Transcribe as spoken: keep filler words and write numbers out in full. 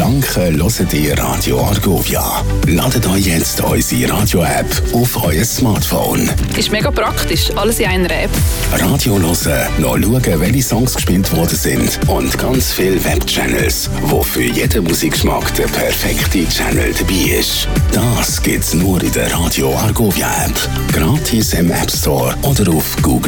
Franken hört ihr Radio Argovia. Ladet euch jetzt unsere Radio-App auf euer Smartphone. Ist mega praktisch, alles in einer App. Radio hören, noch schauen, welche Songs gespielt worden sind und ganz viele Webchannels, wo für jeden Musikgeschmack der perfekte Channel dabei ist. Das gibt's nur in der Radio Argovia App. Gratis im App Store oder auf Google